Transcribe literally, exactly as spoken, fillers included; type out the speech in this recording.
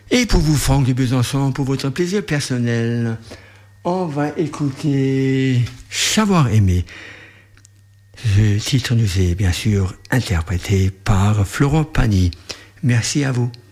Et pour vous, Franck de Besançon, pour votre plaisir personnel, on va écouter Savoir aimer. Ce titre nous est bien sûr interprété par Florent Pagny. Merci à vous.